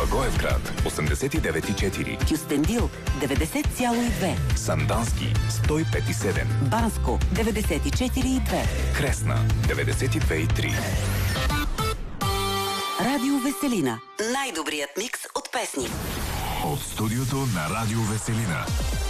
Благоевград 89,4, Кюстендил 90,2, Сандански 105,7, Банско 94,2, Кресна 92,3. Радио Веселина. Най-добрият микс от песни. От студиото на Радио Веселина.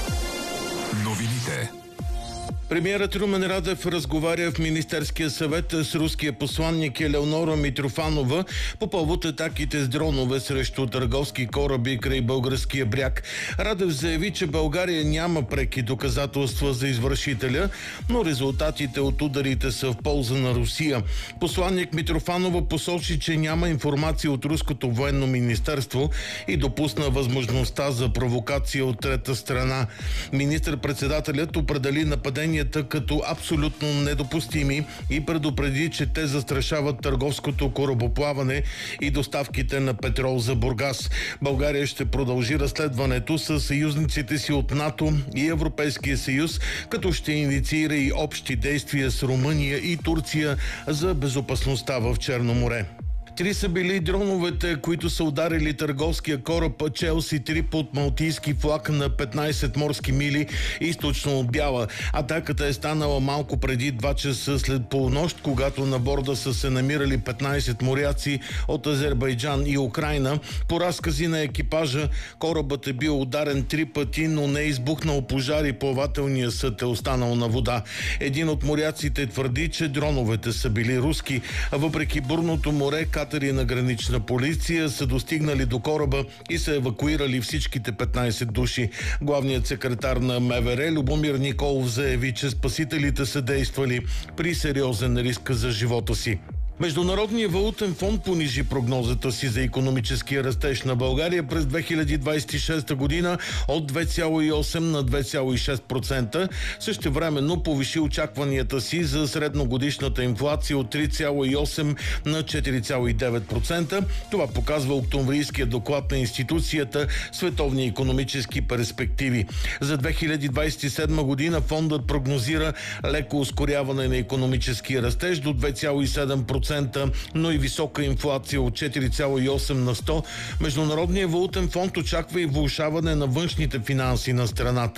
Новините. Премиерът Румен Радев разговаря в Министерския съвет с руския посланник Елеонора Митрофанова по повод атаките с дронове срещу търговски кораби край българския бряг. Радев заяви, че България няма преки доказателства за извършителя, но резултатите от ударите са в полза на Русия. Посланник Митрофанова посочи, че няма информация от руското военно министерство и допусна възможността за провокация от трета страна. Министър-председателят определи нападение като абсолютно недопустими и предупреди, че те застрашават търговското корабоплаване и доставките на петрол за Бургас. България ще продължи разследването с съюзниците си от НАТО и Европейския съюз, като ще инициира и общи действия с Румъния и Турция за безопасността в Черно море. 3 са били дроновете, които са ударили търговския кораб Челси 3 под малтийски флаг на 15 морски мили източно от Бяла. Атаката е станала малко преди 2 часа след полунощ, когато на борда са се намирали 15 моряци от Азербайджан и Украйна. По разкази на екипажа, корабът е бил ударен 3 пъти, но не е избухнал пожар и плавателният съд е останал на вода. Един от моряците твърди, че дроновете са били руски. Въпреки бурното море, катери на гранична полиция са достигнали до кораба и са евакуирали всичките 15 души. Главният секретар на МВР Любомир Николов заяви, че спасителите са действали при сериозен риск за живота си. Международният валутен фонд понижи прогнозата си за икономическия растеж на България през 2026 година от 2,8 на 2,6%. Същевременно повиши очакванията си за средногодишната инфлация от 3,8 на 4,9%. Това показва октомврийския доклад на институцията Световни икономически перспективи. За 2027 година фондът прогнозира леко ускоряване на икономическия растеж до 2,7%, но и висока инфлация от 4,8 на 100. Международният валутен фонд очаква и влошаване на външните финанси на страната.